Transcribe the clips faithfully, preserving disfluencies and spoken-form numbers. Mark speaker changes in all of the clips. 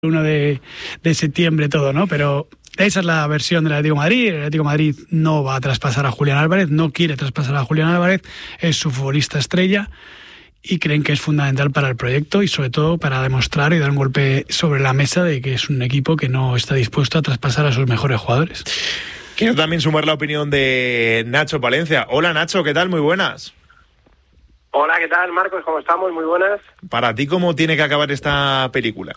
Speaker 1: uno de, de septiembre todo, ¿no? Pero esa es la versión del Atlético de Madrid. El Atlético de Madrid no va a traspasar a Julián Álvarez, no quiere traspasar a Julián Álvarez, es su futbolista estrella y creen que es fundamental para el proyecto y sobre todo para demostrar y dar un golpe sobre la mesa de que es un equipo que no está dispuesto a traspasar a sus mejores jugadores.
Speaker 2: Quiero también sumar la opinión de Nacho Palencia. Hola Nacho, ¿qué tal? Muy buenas.
Speaker 3: Hola, ¿qué tal, Marcos? ¿Cómo estamos? Muy buenas.
Speaker 2: Para ti, ¿cómo tiene que acabar esta película?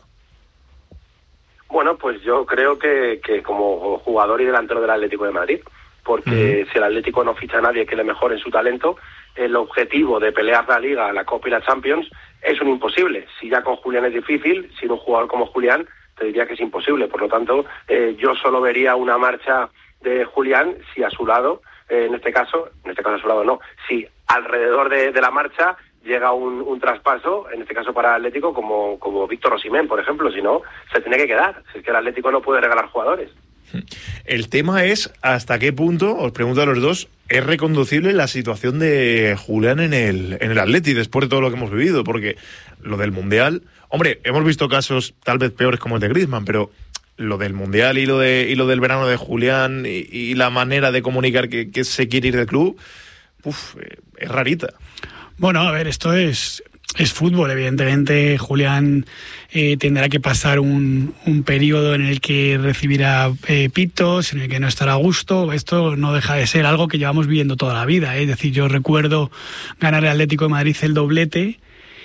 Speaker 3: Bueno, pues yo creo que, que como jugador y delantero del Atlético de Madrid, porque uh-huh. si el Atlético no ficha a nadie que le mejore en su talento, el objetivo de pelear la Liga, la Copa y la Champions es un imposible. Si ya con Julián es difícil, sin un jugador como Julián, te diría que es imposible. Por lo tanto, eh, yo solo vería una marcha de Julián si a su lado, eh, en este caso, en este caso a su lado no, si alrededor de, de la marcha llega un, un traspaso, en este caso para el Atlético, como, como Víctor Osimhen, por ejemplo, si no, se tiene que quedar. Si es que el Atlético no puede regalar jugadores.
Speaker 2: El tema es hasta qué punto, os pregunto a los dos, es reconducible la situación de Julián en el, en el Atleti después de todo lo que hemos vivido, porque lo del Mundial, hombre, hemos visto casos tal vez peores como el de Griezmann, pero lo del Mundial y lo de y lo del verano de Julián y, y la manera de comunicar que, que se quiere ir del club, uf, es rarita.
Speaker 1: Bueno, a ver, esto es, es fútbol. Evidentemente, Julián eh, tendrá que pasar un, un periodo en el que recibirá eh, pitos, en el que no estará a gusto. Esto no deja de ser algo que llevamos viviendo toda la vida, ¿eh? Es decir, yo recuerdo ganar el Atlético de Madrid el doblete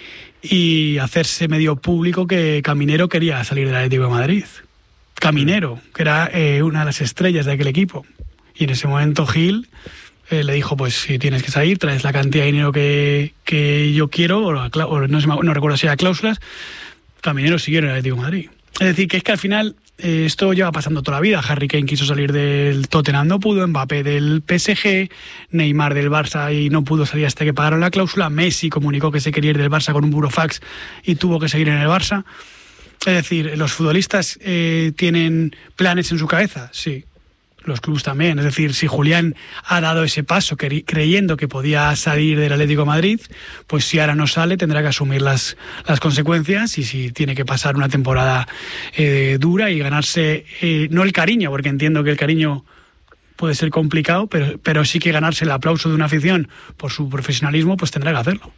Speaker 1: y hacerse medio público que Caminero quería salir del Atlético de Madrid. Caminero, que era eh, una de las estrellas de aquel equipo. Y en ese momento Gil eh, le dijo, pues si tienes que salir, traes la cantidad de dinero que, que yo quiero, o, la, o no, no recuerdo si era cláusulas. Caminero siguió en el Atlético de Madrid. Es decir, que es que al final eh, esto lleva pasando toda la vida. Harry Kane quiso salir del Tottenham, no pudo. Mbappé del P S G, Neymar del Barça y no pudo salir hasta que pagaron la cláusula. Messi comunicó que se quería ir del Barça con un burofax y tuvo que seguir en el Barça. Es decir, ¿los futbolistas eh, tienen planes en su cabeza? Sí, los clubes también. Es decir, si Julián ha dado ese paso cre- creyendo que podía salir del Atlético de Madrid, pues si ahora no sale tendrá que asumir las, las consecuencias y si tiene que pasar una temporada eh, dura y ganarse, eh, no el cariño, porque entiendo que el cariño puede ser complicado, pero, pero sí que ganarse el aplauso de una afición por su profesionalismo, pues tendrá que hacerlo.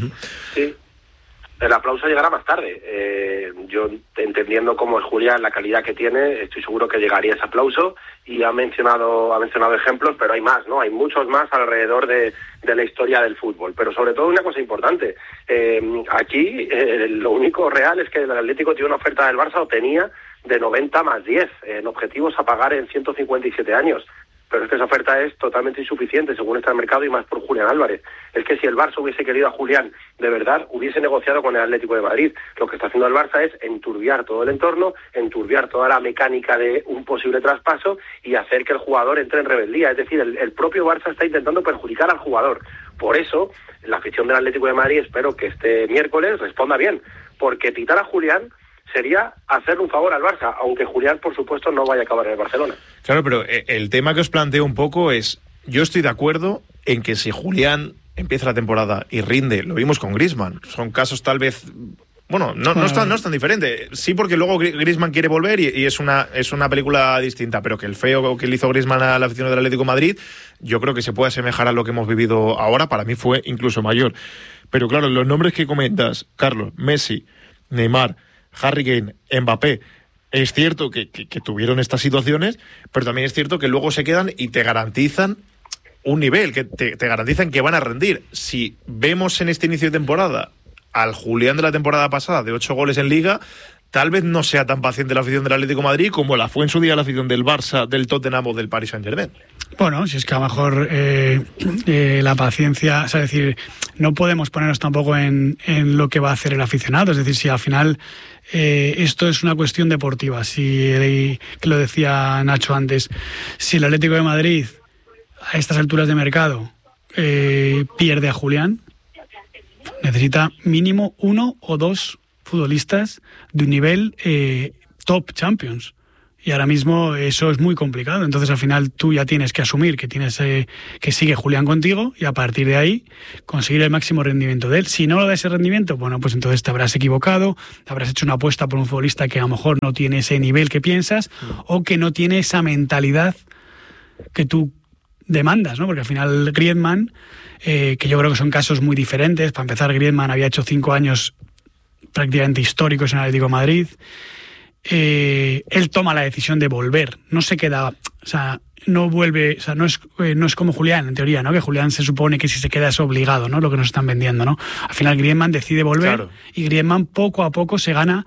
Speaker 3: Sí. El aplauso llegará más tarde. Eh, yo, entendiendo cómo es Julián, la calidad que tiene, estoy seguro que llegaría ese aplauso. Y ha mencionado ha mencionado ejemplos, pero hay más, ¿no? Hay muchos más alrededor de, de la historia del fútbol. Pero sobre todo una cosa importante. Eh, aquí eh, lo único real es que el Atlético tiene una oferta del Barça, o tenía, de noventa más diez, en objetivos a pagar en ciento cincuenta y siete años. Pero es que esa oferta es totalmente insuficiente según está el mercado y más por Julián Álvarez. Es que si el Barça hubiese querido a Julián de verdad, hubiese negociado con el Atlético de Madrid. Lo que está haciendo el Barça es enturbiar todo el entorno, enturbiar toda la mecánica de un posible traspaso y hacer que el jugador entre en rebeldía. Es decir, el, el propio Barça está intentando perjudicar al jugador. Por eso, la afición del Atlético de Madrid espero que este miércoles responda bien, porque pitar a Julián sería hacerle un favor al Barça, aunque Julián, por supuesto, no vaya a acabar en el Barcelona.
Speaker 2: Claro, pero el tema que os planteo un poco es, yo estoy de acuerdo en que si Julián empieza la temporada y rinde, lo vimos con Griezmann, son casos tal vez, bueno, no, no, es, tan, no es tan diferente, sí, porque luego Griezmann quiere volver y, y es una es una película distinta, pero que el feo que le hizo Griezmann a la afición del Atlético de Madrid, yo creo que se puede asemejar a lo que hemos vivido ahora, para mí fue incluso mayor. Pero claro, los nombres que comentas, Carlos, Messi, Neymar, Harry Kane, Mbappé, es cierto que, que, que tuvieron estas situaciones, pero también es cierto que luego se quedan y te garantizan un nivel, que te, te garantizan que van a rendir. Si vemos en este inicio de temporada al Julián de la temporada pasada de ocho goles en Liga, tal vez no sea tan paciente la afición del Atlético de Madrid como la fue en su día la afición del Barça, del Tottenham o del Paris Saint-Germain.
Speaker 1: Bueno, si es que a lo mejor eh, eh, la paciencia, o sea, es decir, no podemos ponernos tampoco en, en lo que va a hacer el aficionado, es decir, si al final eh, esto es una cuestión deportiva, si eh, que lo decía Nacho antes, si el Atlético de Madrid a estas alturas de mercado eh, pierde a Julián, necesita mínimo uno o dos futbolistas de un nivel eh, top Champions. Y ahora mismo eso es muy complicado. Entonces al final tú ya tienes que asumir que tienes eh, que sigue Julián contigo y a partir de ahí conseguir el máximo rendimiento de él. Si no lo da ese rendimiento, bueno, pues entonces te habrás equivocado, te habrás hecho una apuesta por un futbolista que a lo mejor no tiene ese nivel que piensas o que no tiene esa mentalidad que tú demandas, ¿no? Porque al final Griezmann, eh, que yo creo que son casos muy diferentes. Para empezar, Griezmann había hecho cinco años prácticamente históricos en el Atlético de Madrid. Eh, él toma la decisión de volver, no se queda, o sea, no vuelve, o sea, no es, eh, no es como Julián, en teoría, ¿no? Que Julián se supone que si se queda es obligado, ¿no? Lo que nos están vendiendo, ¿no? Al final Griezmann decide volver, claro. Y Griezmann poco a poco se gana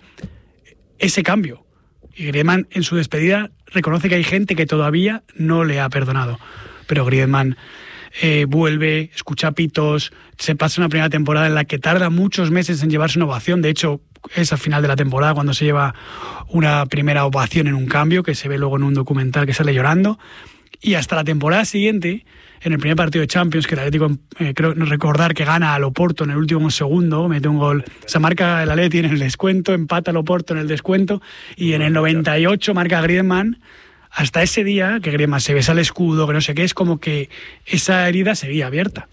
Speaker 1: ese cambio. Y Griezmann en su despedida reconoce que hay gente que todavía no le ha perdonado. Pero Griezmann eh, vuelve, escucha pitos, se pasa una primera temporada en la que tarda muchos meses en llevarse una ovación. De hecho, es al final de la temporada cuando se lleva una primera ovación en un cambio, que se ve luego en un documental que sale llorando. Y hasta la temporada siguiente, en el primer partido de Champions, que el Atlético, eh, creo recordar que gana al Oporto en el último segundo, mete un gol, se marca el Atleti en el descuento, empata al Oporto en el descuento, y en el noventa y ocho marca Griezmann. Hasta ese día, que Griezmann se besa el escudo, que no sé qué, es como que esa herida seguía abierta.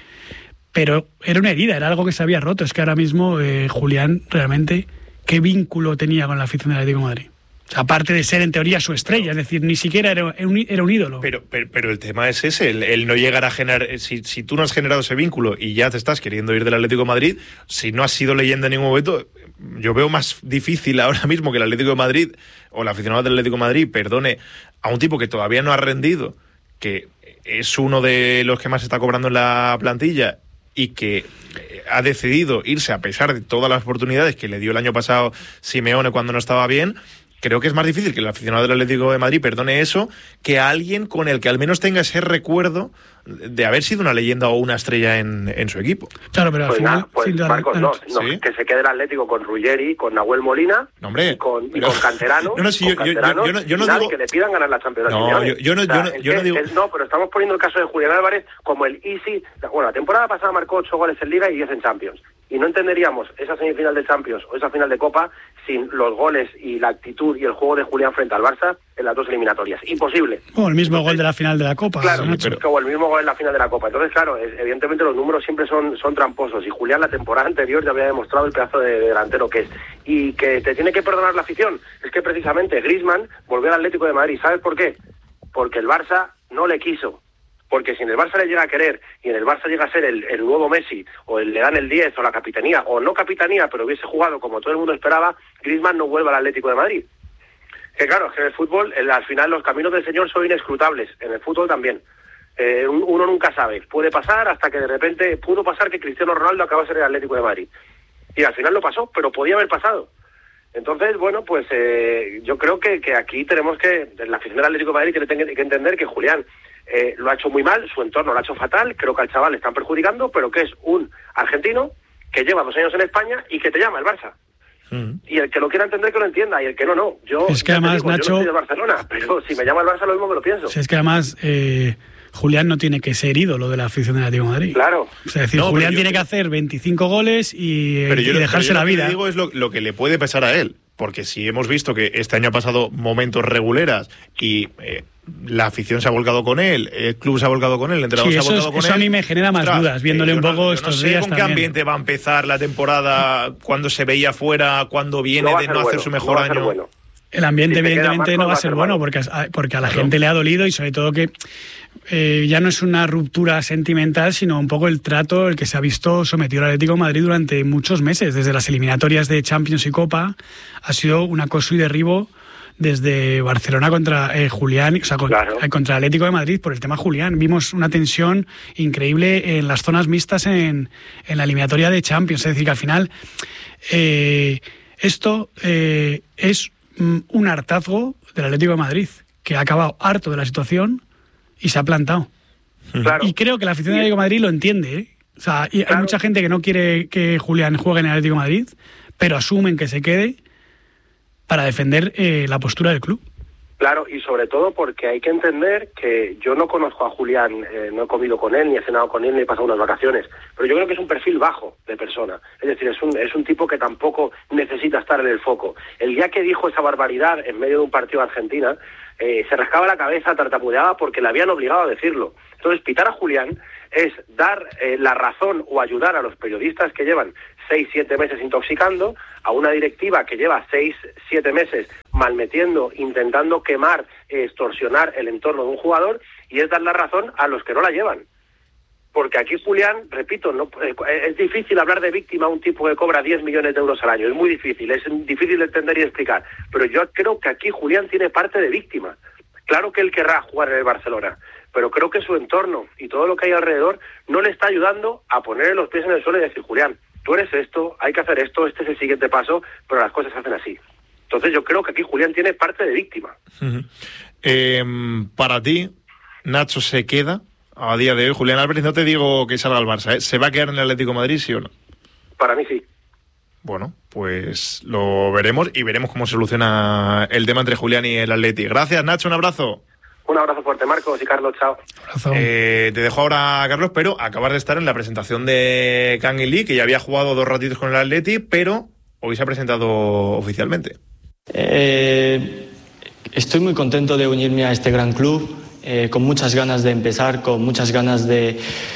Speaker 1: Pero era una herida, era algo que se había roto. Es que ahora mismo eh, Julián, realmente, ¿qué vínculo tenía con la afición del Atlético de Madrid? Aparte de ser en teoría su estrella, es decir, ni siquiera era un, era un ídolo.
Speaker 2: Pero, pero, pero el tema es ese, el, el no llegar a generar... Si, si tú no has generado ese vínculo y ya te estás queriendo ir del Atlético de Madrid, si no has sido leyenda en ningún momento, yo veo más difícil ahora mismo que el Atlético de Madrid o el aficionado del Atlético de Madrid perdone a un tipo que todavía no ha rendido, que es uno de los que más está cobrando en la plantilla y que ha decidido irse a pesar de todas las oportunidades que le dio el año pasado Simeone cuando no estaba bien. Creo que es más difícil que el aficionado del Atlético de Madrid perdone eso que a alguien con el que al menos tenga ese recuerdo de haber sido una leyenda o una estrella en, en su equipo.
Speaker 1: Claro, pero al
Speaker 3: pues
Speaker 1: final...
Speaker 3: Nada, pues
Speaker 1: sí,
Speaker 3: Marcos, no, no
Speaker 2: ¿sí?
Speaker 3: Que se quede el Atlético con Ruggeri, con Nahuel Molina,
Speaker 2: no, hombre,
Speaker 3: y, con,
Speaker 2: pero...
Speaker 3: y con Canterano,
Speaker 2: no, no, sí,
Speaker 3: con
Speaker 2: yo,
Speaker 3: Canterano,
Speaker 2: yo, yo, yo, yo no
Speaker 3: y
Speaker 2: digo...
Speaker 3: que le pidan ganar la Champions.
Speaker 2: No, yo, yo no, o sea, yo no, yo no digo...
Speaker 3: Es, no, pero estamos poniendo el caso de Julián Álvarez como el easy... Bueno, la temporada pasada marcó ocho goles en Liga y diez en Champions. Y no entenderíamos esa semifinal de Champions o esa final de Copa sin los goles y la actitud y el juego de Julián frente al Barça en las dos eliminatorias. Imposible.
Speaker 1: O el mismo Entonces, gol de la final de la Copa.
Speaker 3: Claro,
Speaker 1: ¿no?
Speaker 3: pero... o el mismo gol en la final de la Copa. Entonces, claro, es, evidentemente los números siempre son, son tramposos. Y Julián la temporada anterior ya había demostrado el pedazo de, de delantero que es. Y que te tiene que perdonar la afición. Es que precisamente Griezmann volvió al Atlético de Madrid. ¿Sabes por qué? Porque el Barça no le quiso. Porque si en el Barça le llega a querer y en el Barça llega a ser el, el nuevo Messi, o el, le dan el diez o la capitanía, o no capitanía, pero hubiese jugado como todo el mundo esperaba, Griezmann no vuelve al Atlético de Madrid. Que claro, es que en el fútbol, el, al final los caminos del Señor son inescrutables, en el fútbol también. Eh, uno nunca sabe, puede pasar hasta que de repente pudo pasar que Cristiano Ronaldo acabase en el Atlético de Madrid. Y al final lo pasó, pero podía haber pasado. Entonces, bueno, pues eh, yo creo que, que aquí tenemos que, la afición del Atlético de Madrid tiene que entender que Julián eh, lo ha hecho muy mal, su entorno lo ha hecho fatal, creo que al chaval le están perjudicando, pero que es un argentino que lleva dos años en España y que te llama el Barça. Mm. Y el que lo quiera entender que lo entienda, y el que no, no. Yo,
Speaker 1: es que además,
Speaker 3: digo,
Speaker 1: Nacho,
Speaker 3: yo no soy de Barcelona, pero si me llama el Barça lo mismo que lo pienso.
Speaker 1: Si es que además... Eh... Julián no tiene que ser ídolo de la afición del Atlético de Madrid.
Speaker 3: Claro.
Speaker 1: Es decir, no, Julián yo, tiene que hacer veinticinco goles y,
Speaker 2: pero yo,
Speaker 1: y dejarse
Speaker 2: pero yo
Speaker 1: la vida.
Speaker 2: Lo que digo es lo, lo que le puede pesar a él. Porque si hemos visto que este año ha pasado momentos reguleras y eh, la afición se ha volcado con él, el club se ha volcado con él, el entrenador
Speaker 1: sí,
Speaker 2: se ha volcado
Speaker 1: es,
Speaker 2: con
Speaker 1: eso
Speaker 2: él.
Speaker 1: A mí me genera más
Speaker 2: Ostras,
Speaker 1: dudas, viéndole
Speaker 2: eh,
Speaker 1: un poco
Speaker 2: no,
Speaker 1: estos
Speaker 2: no sé
Speaker 1: días
Speaker 2: con
Speaker 1: también.
Speaker 2: qué ambiente va a empezar la temporada, cuando se veía fuera, cuando viene
Speaker 3: no
Speaker 2: de no
Speaker 3: bueno,
Speaker 2: hacer su mejor
Speaker 3: no
Speaker 2: año.
Speaker 3: Bueno.
Speaker 1: El ambiente, si evidentemente, no va a ser bueno,
Speaker 3: bueno
Speaker 1: porque a, porque a la claro. gente le ha dolido y sobre todo que eh, ya no es una ruptura sentimental, sino un poco el trato el que se ha visto sometido al Atlético de Madrid durante muchos meses. Desde las eliminatorias de Champions y Copa ha sido un acoso y derribo desde Barcelona contra eh, Julián, o sea, claro. contra, contra el Atlético de Madrid por el tema Julián. Vimos una tensión increíble en las zonas mixtas en, en la eliminatoria de Champions. Es decir, que al final eh, esto eh, es un hartazgo del Atlético de Madrid, que ha acabado harto de la situación y se ha plantado. Claro. Y creo que la afición del Atlético de Madrid lo entiende, ¿eh? O sea, y claro. Hay mucha gente que no quiere que Julián juegue en el Atlético de Madrid, pero asumen que se quede para defender eh, la postura del club.
Speaker 3: Claro, y sobre todo porque hay que entender que yo no conozco a Julián, eh, no he comido con él, ni he cenado con él, ni he pasado unas vacaciones, pero yo creo que es un perfil bajo de persona. Es decir, es un, es un tipo que tampoco necesita estar en el foco. El día que dijo esa barbaridad en medio de un partido de Argentina, eh, se rascaba la cabeza, tartamudeaba porque le habían obligado a decirlo. Entonces, pitar a Julián es dar eh, la razón o ayudar a los periodistas que llevan seis, siete meses intoxicando, a una directiva que lleva seis, siete meses malmetiendo, intentando quemar, eh, extorsionar el entorno de un jugador, y es dar la razón a los que no la llevan. Porque aquí Julián, repito, no eh, es difícil hablar de víctima a un tipo que cobra diez millones de euros al año, es muy difícil, es difícil de entender y explicar, pero yo creo que aquí Julián tiene parte de víctima. Claro que él querrá jugar en el Barcelona, pero creo que su entorno y todo lo que hay alrededor no le está ayudando a ponerle los pies en el suelo y decir, Julián, tú eres esto, hay que hacer esto, este es el siguiente paso, pero las cosas se hacen así. Entonces yo creo que aquí Julián tiene parte de víctima.
Speaker 2: Uh-huh. Eh, para ti, Nacho se queda a día de hoy. Julián Álvarez, no te digo que salga al Barça, ¿eh? ¿Se va a quedar en el Atlético de Madrid, sí o no?
Speaker 3: Para mí sí.
Speaker 2: Bueno, pues lo veremos y veremos cómo se soluciona el tema entre Julián y el Atleti. Gracias, Nacho, un abrazo.
Speaker 3: Un abrazo fuerte, Marcos y Carlos, chao.
Speaker 2: Eh, te dejo ahora, Carlos, pero acabas de estar en la presentación de Kangin Lee, que ya había jugado dos ratitos con el Atleti, pero hoy se ha presentado oficialmente.
Speaker 4: Eh, estoy muy contento de unirme a este gran club, eh, con muchas ganas de empezar, con muchas ganas de,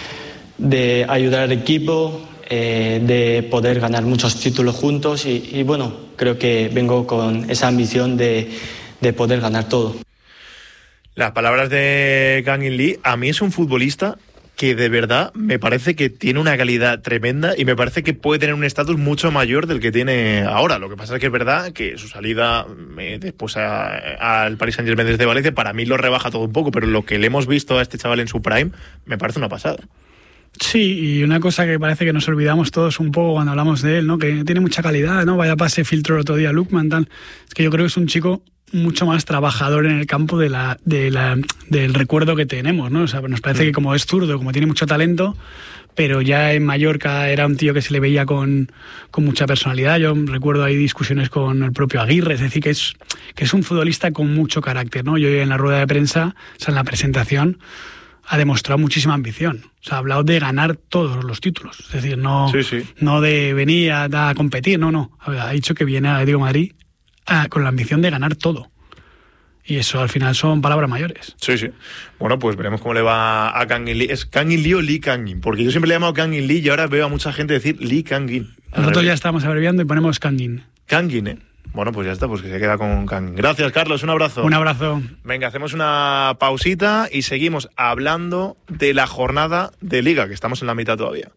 Speaker 4: de ayudar al equipo, eh, de poder ganar muchos títulos juntos y, y bueno, creo que vengo con esa ambición de, de poder ganar todo.
Speaker 2: Las palabras de Kangin Lee, a mí es un futbolista que de verdad me parece que tiene una calidad tremenda y me parece que puede tener un estatus mucho mayor del que tiene ahora. Lo que pasa es que es verdad que su salida eh, después al Paris Saint-Germain desde Valencia para mí lo rebaja todo un poco, pero lo que le hemos visto a este chaval en su prime me parece una pasada.
Speaker 1: Sí, y una cosa que parece que nos olvidamos todos un poco cuando hablamos de él, ¿no? Que tiene mucha calidad, ¿no? Vaya pase filtro el otro día Lookman, tal. Es que yo creo que es un chico mucho más trabajador en el campo de la, de la, del recuerdo que tenemos, ¿no? O sea, nos parece que como es zurdo, como tiene mucho talento, pero ya en Mallorca era un tío que se le veía con, con mucha personalidad. Yo recuerdo ahí discusiones con el propio Aguirre, es decir, que es, que es un futbolista con mucho carácter, ¿no? Yo en la rueda de prensa, o sea, en la presentación, ha demostrado muchísima ambición. O sea, ha hablado de ganar todos los títulos. Es decir, no,
Speaker 2: sí, sí.
Speaker 1: no de venir a, a competir, no, no. Ha dicho que viene a Atlético de Madrid a, con la ambición de ganar todo. Y eso al final son palabras mayores.
Speaker 2: Sí, sí. Bueno, pues veremos cómo le va a Kangin Lee. ¿Es Kangin Lee o Lee Kangin? Porque yo siempre le he llamado Kangin Lee y ahora veo a mucha gente decir Lee Kangin.
Speaker 1: Nosotros ya estamos abreviando y ponemos Kangin.
Speaker 2: Kangin, ¿eh? Bueno, pues ya está, pues que se queda con Kangin. Gracias, Carlos, un abrazo.
Speaker 1: Un abrazo.
Speaker 2: Venga, hacemos una pausita y seguimos hablando de la jornada de Liga, que estamos en la mitad todavía.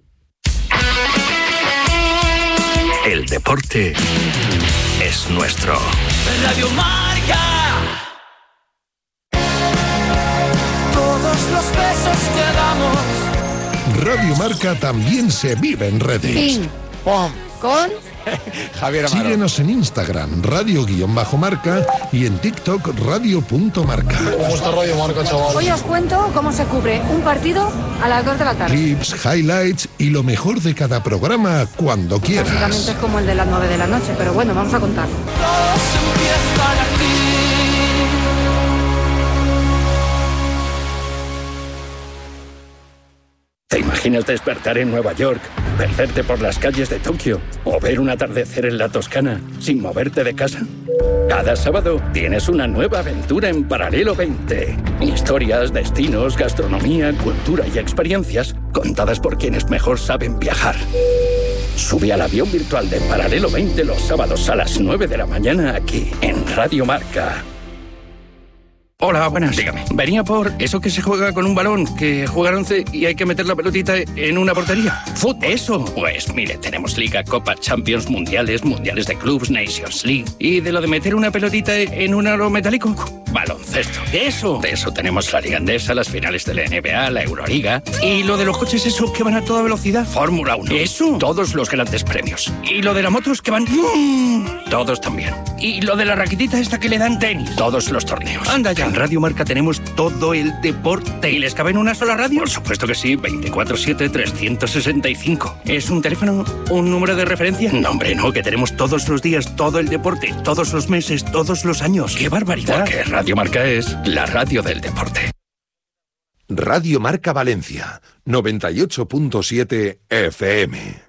Speaker 5: El deporte es nuestro.
Speaker 6: Radio Marca. Todos los besos que damos.
Speaker 7: Radio Marca también se vive en redes.
Speaker 8: Pin.
Speaker 9: Pom.
Speaker 8: Con
Speaker 9: Javier Amaro.
Speaker 7: Síguenos en Instagram, radio-marca, y en TikTok, radio.marca.
Speaker 9: ¿Cómo está Radio Marca, chaval?
Speaker 8: Hoy os cuento cómo se cubre un partido a las dos de la tarde.
Speaker 7: Clips, highlights y lo mejor de cada programa cuando quieras.
Speaker 8: Básicamente es como el de las nueve de la noche, pero bueno, vamos a contar.
Speaker 6: Todos empiezan aquí.
Speaker 5: ¿Te imaginas despertar en Nueva York, perderte por las calles de Tokio o ver un atardecer en la Toscana sin moverte de casa? Cada sábado tienes una nueva aventura en Paralelo veinte. Historias, destinos, gastronomía, cultura y experiencias contadas por quienes mejor saben viajar. Sube al avión virtual de Paralelo veinte los sábados a las nueve de la mañana aquí en Radio Marca.
Speaker 10: Hola, buenas. Dígame. Venía por eso que se juega con un balón, que juega once y hay que meter la pelotita en una portería.
Speaker 5: ¿Fútbol?
Speaker 10: Eso.
Speaker 5: Pues mire, tenemos Liga, Copa, Champions, Mundiales, Mundiales de Clubs, Nations League.
Speaker 10: ¿Y de lo de meter una pelotita en un aro metálico?
Speaker 5: Baloncesto.
Speaker 10: Eso.
Speaker 5: De eso tenemos la Liga Endesa, las finales de la N B A, la Euroliga.
Speaker 10: ¿Y lo de los coches esos que van a toda velocidad?
Speaker 5: Fórmula uno.
Speaker 10: Eso.
Speaker 5: Todos los grandes premios.
Speaker 10: ¿Y lo de las motos que van...?
Speaker 5: Todos también.
Speaker 10: ¿Y lo de la raquetita esta que le dan tenis?
Speaker 5: Todos los torneos.
Speaker 10: Anda ya. En Radio Marca tenemos todo el deporte. ¿Y les cabe en una sola radio?
Speaker 5: Por supuesto que sí, veinticuatro siete, trescientos sesenta y cinco.
Speaker 10: ¿Es un teléfono? ¿Un número de referencia?
Speaker 5: No, hombre, no, que tenemos
Speaker 10: Todos los días, todo el deporte, todos los meses, todos los años.
Speaker 5: ¡Qué barbaridad! Porque Radio Marca es la radio del deporte.
Speaker 7: Radio Marca Valencia, noventa y ocho punto siete F M.